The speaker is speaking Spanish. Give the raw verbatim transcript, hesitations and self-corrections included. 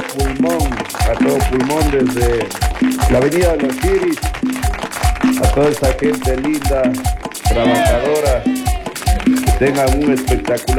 pulmón, a todo pulmón desde la avenida de los Chiris, a toda esa gente linda, trabajadora, que tengan un espectacular